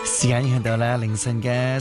時間已經到咧凌晨嘅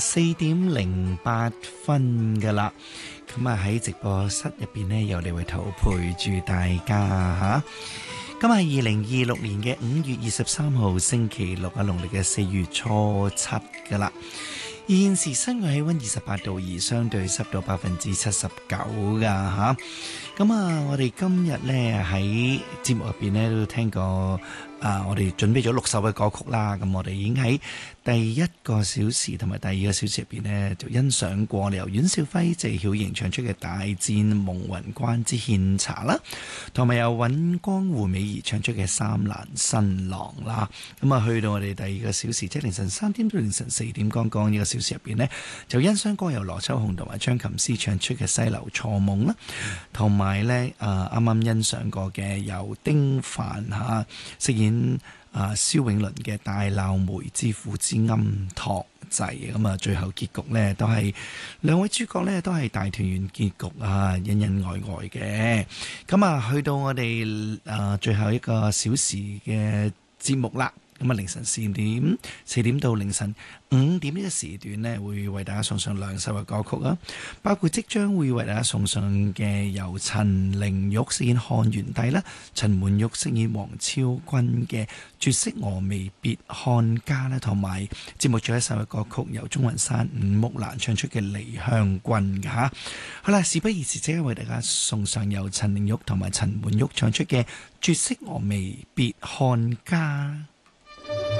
4:08噶啦，咁啊喺直播室入邊呢，有李慧圖陪住大家吓。今日係2026年嘅5月23號星期六啊，農曆嘅4月初7噶啦。現時室外氣溫28度，而相對濕度79%噶吓。咁啊，我哋今日呢喺節目入邊呢都聽過我哋準備咗6首嘅歌曲啦。咁我哋已經喺第一個小時同埋第二個小時入邊呢，就欣賞過由阮兆輝、謝曉瑩唱出嘅《大戰夢雲關之獻茶》啦，同埋由尹光胡美儀唱出嘅《三蘭新郎》啦。咁啊，去到我哋第二個小時，即係凌晨3點到凌晨4點剛剛呢個小時入邊呢，就欣賞過由羅秋紅同埋張琴師唱出嘅《西樓錯夢》啦，同埋呢啱啱欣賞過嘅由丁凡飾演蕭永倫嘅《大鬧梅之父之庵托濟》。咁啊，最後結局呢，都係兩位主角呢，都係大團圓結局啊，恩恩愛愛嘅。咁啊，去到我哋最後一個小時嘅節目啦。咁啊，凌晨4點到凌晨5點呢個時段呢，會為大家送上2首嘅歌曲啊，包括即將會為大家送上嘅由陳玲玉飾演漢元帝啦，陳滿玉飾演王超君嘅《絕色峨眉別看家》啦，同埋節目最後一首嘅歌曲由鍾雲山、伍木蘭唱出嘅《離鄉君》嘅吓。好啦，事不宜遲，即刻為大家送上由陳玲玉同埋陳滿玉唱出嘅《絕色峨眉別看家》。